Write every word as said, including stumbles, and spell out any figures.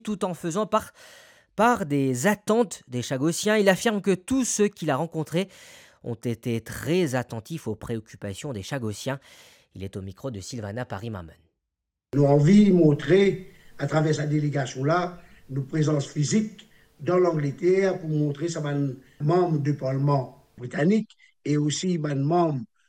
tout en faisant part, part des attentes des Chagossiens. Il affirme que tous ceux qu'il a rencontrés ont été très attentifs aux préoccupations des Chagossiens. Il est au micro de Sylvana Paris-Mamen. Nous avons envie de montrer, à travers sa délégation-là, notre présence physique dans l'Angleterre pour montrer ça les membres du Parlement britannique et aussi les membres